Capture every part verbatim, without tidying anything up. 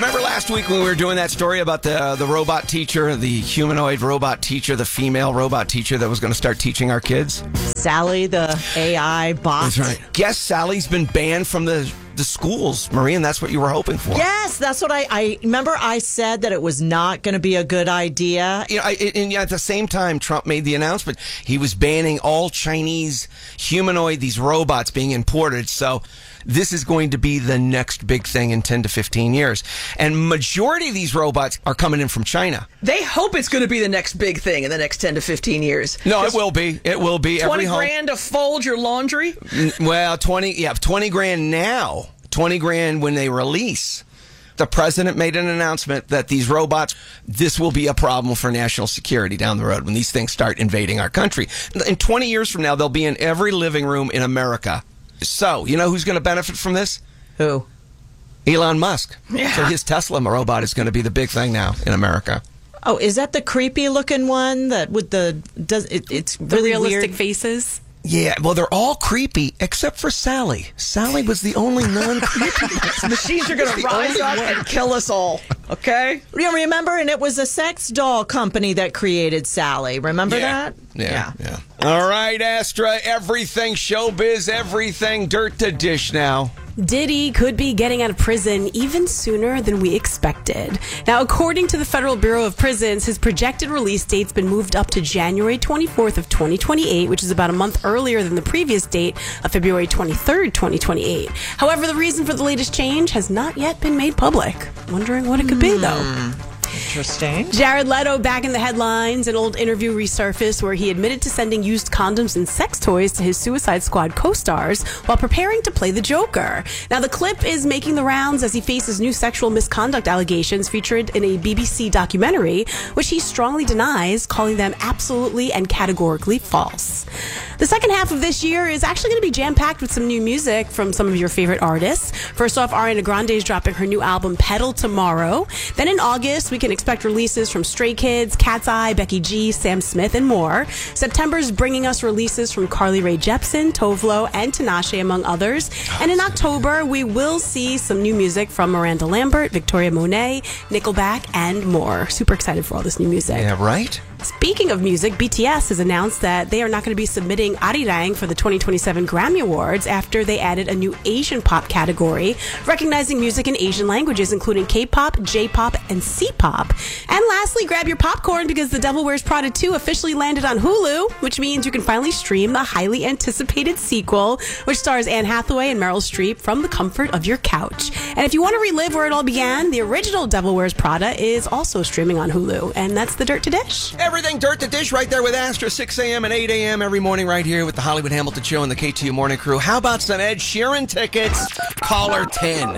remember last week when we were doing that story about the uh, the robot teacher, the humanoid robot teacher, the female robot teacher that was going to start teaching our kids? Sally, the A I bot. That's right. Guess Sally's been banned from the, the schools, Marie, and that's what you were hoping for. Yes, that's what I, I remember I said that it was not going to be a good idea. You know, I, and at the same time, Trump made the announcement he was banning all Chinese humanoid, these robots being imported. So this is going to be the next big thing in ten to fifteen years. And majority of these robots are coming in from China. They hope it's going to be the next big thing in the next ten to fifteen years. No, it will be. It will be. twenty Every home, grand to fold your laundry? Well, twenty, yeah, twenty grand now. twenty grand when they release. The president made an announcement that these robots, this will be a problem for national security down the road when these things start invading our country. In twenty years from now, they'll be in every living room in America. So, you know who's going to benefit from this? Who? Elon Musk. Yeah. So his Tesla robot is going to be the big thing now in America. Oh, is that the creepy looking one that with the does it, it's The really realistic weird. faces. Yeah, well, they're all creepy except for Sally. Sally was the only non-creepy. Machines are going to rise up and kill us all. Okay? You remember, and it was a sex doll company that created Sally. Remember Yeah. that? Yeah, yeah. All right, Astra, everything showbiz, everything dirt to dish now. Diddy could be getting out of prison even sooner than we expected. Now, according to the Federal Bureau of Prisons, his projected release date's been moved up to January twenty-fourth of twenty twenty-eight, which is about a month earlier than the previous date of February twenty-third, twenty twenty-eight. However, the reason for the latest change has not yet been made public. Wondering what it could be, though. Interesting. Jared Leto back in the headlines. An old interview resurfaced where he admitted to sending used condoms and sex toys to his Suicide Squad co-stars while preparing to play the Joker. Now, the clip is making the rounds as he faces new sexual misconduct allegations featured in a B B C documentary, which he strongly denies, calling them absolutely and categorically false. The second half of this year is actually going to be jam-packed with some new music from some of your favorite artists. First off, Ariana Grande is dropping her new album, Pedal, tomorrow. Then in August, we can expect releases from Stray Kids, Cat's Eye, Becky G, Sam Smith, and more. September's bringing us releases from Carly Rae Jepsen, Tovlo, and Tinashe, among others. And in October, we will see some new music from Miranda Lambert, Victoria Monet, Nickelback, and more. Super excited for all this new music. Yeah, right? Speaking of music, B T S has announced that they are not going to be submitting Arirang for the twenty twenty-seven Grammy Awards after they added a new Asian pop category, recognizing music in Asian languages, including K-pop, J-pop, and C-pop. And lastly, grab your popcorn because The Devil Wears Prada two officially landed on Hulu, which means you can finally stream the highly anticipated sequel, which stars Anne Hathaway and Meryl Streep from the comfort of your couch. And if you want to relive where it all began, the original Devil Wears Prada is also streaming on Hulu, and that's the Dirt to Dish. Everything dirt to dish right there with Astra, six a.m. and eight a.m. every morning right here with the Hollywood Hamilton Show and the K T U Morning Crew. How about some Ed Sheeran tickets? Caller ten.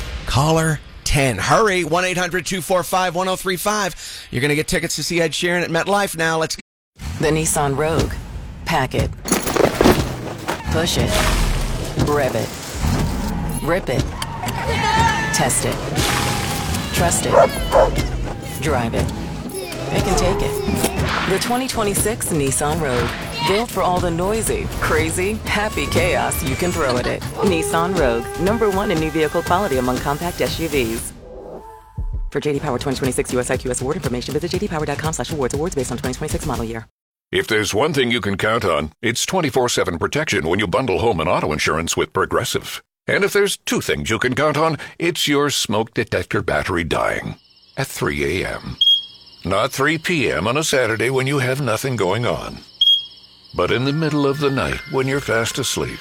Caller ten. Hurry, one eight hundred two four five one oh three five. You're going to get tickets to see Ed Sheeran at MetLife now. Let's The Nissan Rogue. Pack it. Push it. Rev it. Rip it. Test it. Trust it. Drive it. Pick and take it. The twenty twenty-six Nissan Rogue. Built for all the noisy, crazy, happy chaos you can throw at it. Nissan Rogue. Number one in new vehicle quality among compact S U Vs. For J D Power twenty twenty-six U S I Q S award information, visit j d power dot com slash awards. Awards based on twenty twenty-six model year. If there's one thing you can count on, it's twenty-four seven protection when you bundle home and auto insurance with Progressive. And if there's two things you can count on, it's your smoke detector battery dying at three a.m. Not three p.m. on a Saturday when you have nothing going on, but in the middle of the night when you're fast asleep.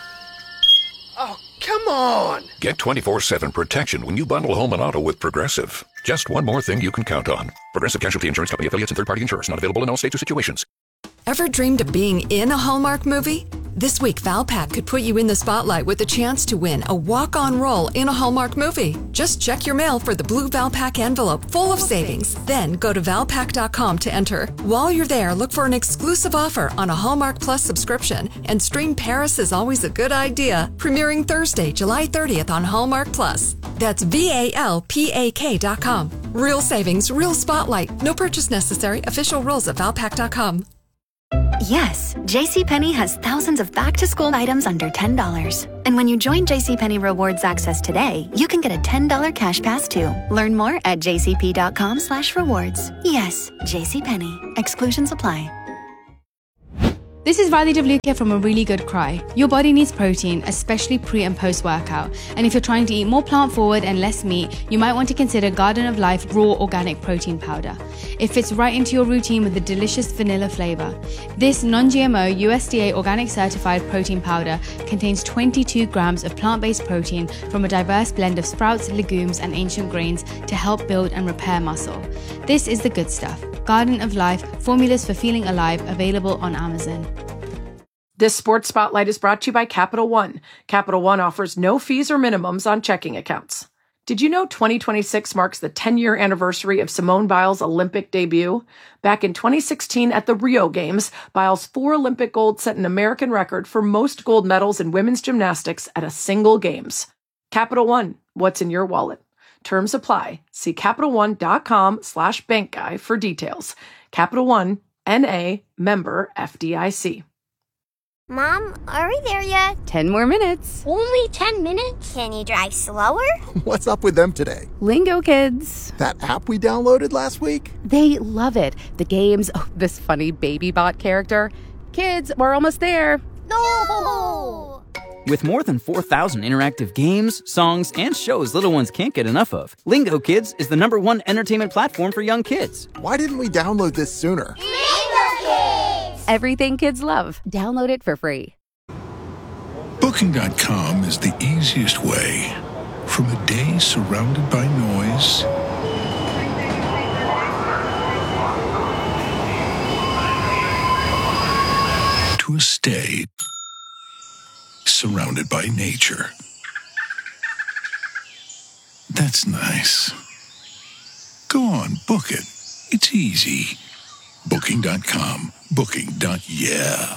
Oh, come on. Get twenty-four seven protection when you bundle home and auto with Progressive. Just one more thing you can count on. Progressive Casualty Insurance Company affiliates and third-party insurers. Not available in all states or situations. Ever dreamed of being in a Hallmark movie? This week, Valpak could put you in the spotlight with a chance to win a walk-on role in a Hallmark movie. Just check your mail for the blue Valpak envelope full of savings. Then go to valpak dot com to enter. While you're there, look for an exclusive offer on a Hallmark Plus subscription. And stream Paris is Always a Good Idea, premiering Thursday, July thirtieth on Hallmark Plus. That's V A L P A K dot com. Real savings, real spotlight. No purchase necessary. Official rules at valpak dot com. Yes, JCPenney has thousands of back-to-school items under ten dollars. And when you join JCPenney Rewards Access today, you can get a ten dollars cash pass too. Learn more at jcp.com slash rewards. Yes, JCPenney. Exclusions apply. This is Riley Devluca from A Really Good Cry. Your body needs protein, especially pre and post workout. And if you're trying to eat more plant forward and less meat, you might want to consider Garden of Life Raw Organic Protein Powder. It fits right into your routine with a delicious vanilla flavor. This non-G M O U S D A organic certified protein powder contains twenty-two grams of plant-based protein from a diverse blend of sprouts, legumes, and ancient grains to help build and repair muscle. This is the good stuff. Garden of Life, formulas for feeling alive, available on Amazon. This Sports Spotlight is brought to you by Capital One. Capital One offers no fees or minimums on checking accounts. Did you know twenty twenty-six marks the ten-year anniversary of Simone Biles' Olympic debut? Back in twenty sixteen at the Rio Games, Biles' four Olympic golds set an American record for most gold medals in women's gymnastics at a single Games. Capital One, what's in your wallet? Terms apply. See CapitalOne.com slash bank guy for details. Capital One, N A, member F D I C. Mom, are we there yet? Ten more minutes. Only ten minutes? Can you drive slower? What's up with them today? Lingo Kids. That app we downloaded last week? They love it. The games, oh, this funny baby bot character. Kids, we're almost there. No! With more than four thousand interactive games, songs, and shows little ones can't get enough of, Lingo Kids is the number one entertainment platform for young kids. Why didn't we download this sooner? Lingo Kids! Everything kids love. Download it for free. Booking dot com is the easiest way. From a day surrounded by noise to a stay surrounded by nature. That's nice. Go on, book it. It's easy. Booking dot com. Booking. Yeah.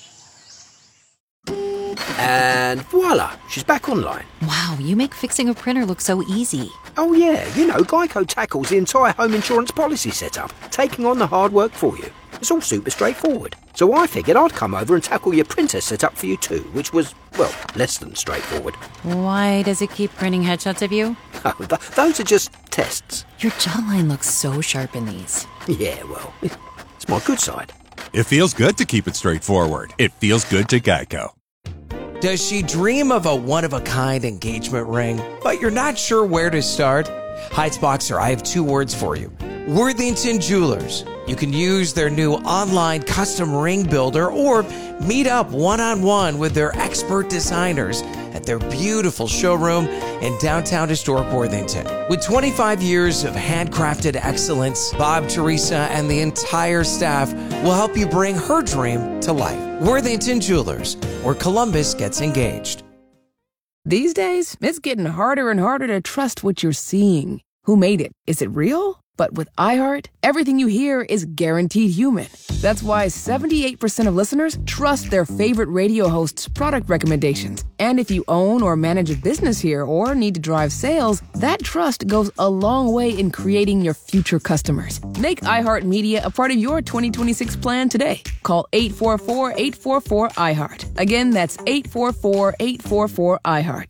And voila, she's back online. Wow, you make fixing a printer look so easy. Oh yeah, you know, Geico tackles the entire home insurance policy setup, taking on the hard work for you. It's all super straightforward. So I figured I'd come over and tackle your printer setup for you too, which was, well, less than straightforward. Why does it keep printing headshots of you? Oh, th- those are just tests. Your jawline looks so sharp in these. Yeah, well, it's my good side. It feels good to keep it straightforward. It feels good to Geico. Does she dream of a one-of-a-kind engagement ring, but you're not sure where to start? Heights Boxer, I have two words for you. Worthington Jewelers. You can use their new online custom ring builder or meet up one-on-one with their expert designers at their beautiful showroom in downtown historic Worthington. With twenty-five years of handcrafted excellence, Bob, Teresa, and the entire staff will help you bring her dream to life. Worthington Jewelers, where Columbus gets engaged. These days, it's getting harder and harder to trust what you're seeing. Who made it? Is it real? But with iHeart, everything you hear is guaranteed human. That's why seventy-eight percent of listeners trust their favorite radio hosts' product recommendations. And if you own or manage a business here or need to drive sales, that trust goes a long way in creating your future customers. Make iHeartMedia a part of your twenty twenty-six plan today. Call eight four four, eight four four, iHeart. Again, that's eight four four, eight four four, iHeart.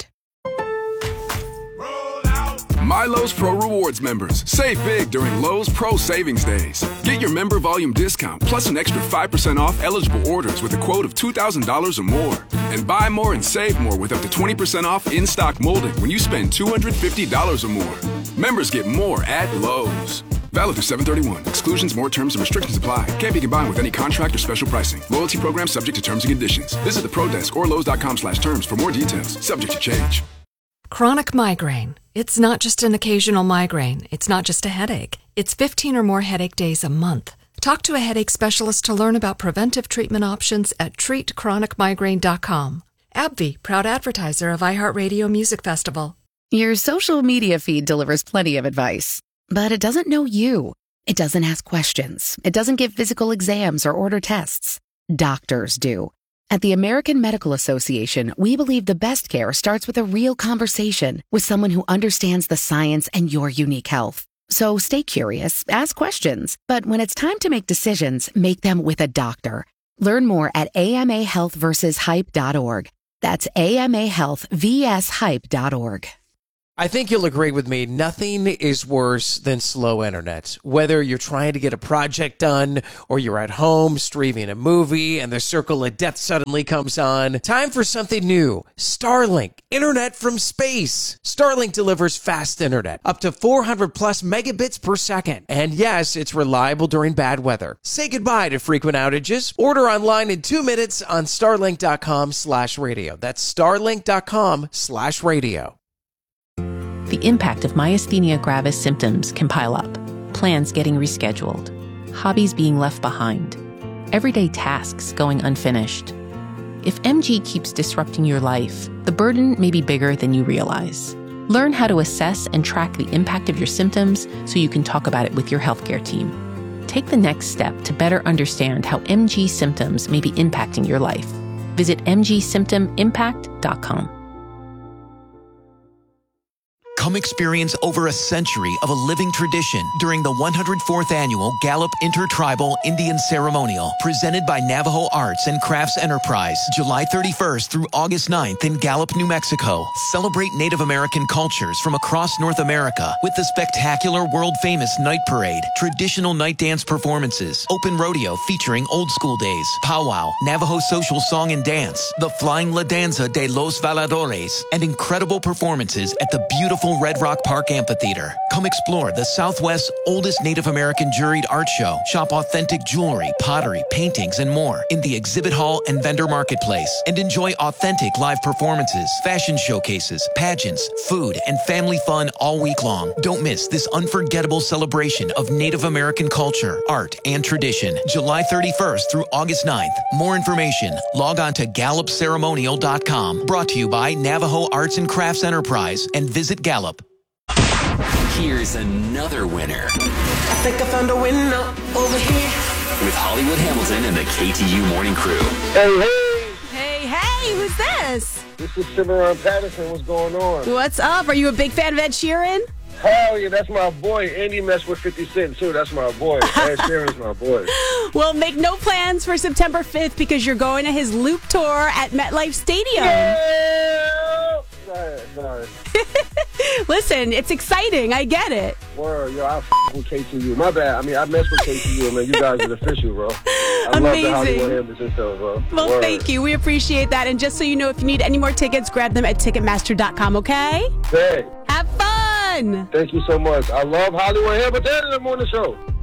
My Lowe's Pro Rewards members, save big during Lowe's Pro Savings Days. Get your member volume discount plus an extra five percent off eligible orders with a quote of two thousand dollars or more. And buy more and save more with up to twenty percent off in-stock molding when you spend two hundred fifty dollars or more. Members get more at Lowe's. Valid through seven thirty-one. Exclusions, more terms, and restrictions apply. Can't be combined with any contract or special pricing. Loyalty program subject to terms and conditions. Visit the Pro Desk or Lowe's dot com slash terms for more details. Subject to change. Chronic migraine. It's not just an occasional migraine. It's not just a headache. It's fifteen or more headache days a month. Talk to a headache specialist to learn about preventive treatment options at treat chronic migraine dot com. AbbVie, proud advertiser of iHeartRadio Music Festival. Your social media feed delivers plenty of advice, but it doesn't know you. It doesn't ask questions. It doesn't give physical exams or order tests. Doctors do. At the American Medical Association, we believe the best care starts with a real conversation with someone who understands the science and your unique health. So stay curious, ask questions, but when it's time to make decisions, make them with a doctor. Learn more at A M A health versus hype dot org. That's A M A health versus hype dot org. I think you'll agree with me. Nothing is worse than slow internet. Whether you're trying to get a project done or you're at home streaming a movie and the circle of death suddenly comes on. Time for something new. Starlink. Internet from space. Starlink delivers fast internet. Up to four hundred plus megabits per second. And yes, it's reliable during bad weather. Say goodbye to frequent outages. Order online in two minutes on starlink.com slash radio. That's starlink.com slash radio. The impact of myasthenia gravis symptoms can pile up. Plans getting rescheduled. Hobbies being left behind. Everyday tasks going unfinished. If M G keeps disrupting your life, the burden may be bigger than you realize. Learn how to assess and track the impact of your symptoms so you can talk about it with your healthcare team. Take the next step to better understand how M G symptoms may be impacting your life. Visit m g symptom impact dot com. Come experience over a century of a living tradition during the one hundred fourth Annual Gallup Intertribal Indian Ceremonial, presented by Navajo Arts and Crafts Enterprise, July thirty-first through August ninth in Gallup, New Mexico. Celebrate Native American cultures from across North America with the spectacular world-famous Night Parade, traditional night dance performances, open rodeo featuring old school days, powwow, Navajo social song and dance, the Flying La Danza de los Valadores, and incredible performances at the beautiful Red Rock Park Amphitheater. Come explore the Southwest's oldest Native American juried art show. Shop authentic jewelry, pottery, paintings, and more in the exhibit hall and vendor marketplace. And enjoy authentic live performances, fashion showcases, pageants, food, and family fun all week long. Don't miss this unforgettable celebration of Native American culture, art, and tradition. July thirty-first through August ninth. More information, log on to gallup ceremonial dot com. Brought to you by Navajo Arts and Crafts Enterprise and Visit Gallup. Here's another winner. I think I found a winner over here. With Hollywood Hamilton and the K T U Morning Crew. Hey, hey. Hey, hey, who's this? This is Cimarron Patterson. What's going on? What's up? Are you a big fan of Ed Sheeran? Hell yeah, that's my boy. Andy messed with fifty Cent, too. That's my boy. Ed Sheeran's my boy. Well, make no plans for September fifth because you're going to his Loop tour at MetLife Stadium. Yeah! Sorry, sorry. Listen, it's exciting. I get it. Word, yo, I f*** with K T U. My bad. I mean, I mess with K T U, man. You guys are official, bro. I Amazing. love the Hollywood Hamilton show, bro. Well, Word. Thank you. We appreciate that. And just so you know, if you need any more tickets, grab them at ticketmaster dot com, okay? Hey. Have fun. Thank you so much. I love Hollywood Hamilton in the morning show.